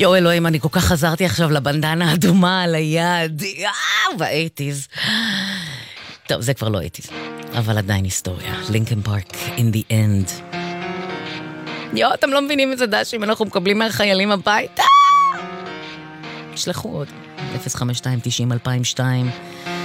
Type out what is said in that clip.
יו אלוהים, אני כל כך חזרתי עכשיו לבנדנה האדומה על היד. באייטיז. טוב, זה כבר לא אייטיז, אבל עדיין היסטוריה. לינקן פארק, in the end. יו, אתם לא מבינים את זה דשים, אנחנו מקבלים מהחיילים הביתה. שלחו עוד. 052-90-2002